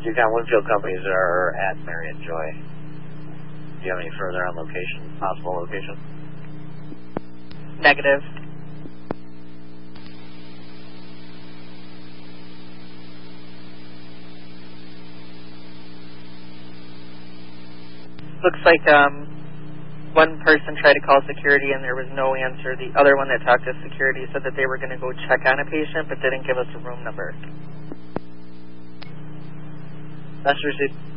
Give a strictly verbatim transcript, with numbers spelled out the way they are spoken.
Yukon Winfield companies are at Marriott Joy. Do you have any further on location, possible location? Negative. Looks like um, one person tried to call security and there was no answer. The other one that talked to security said that they were going to go check on a patient but didn't give us a room number. That's received.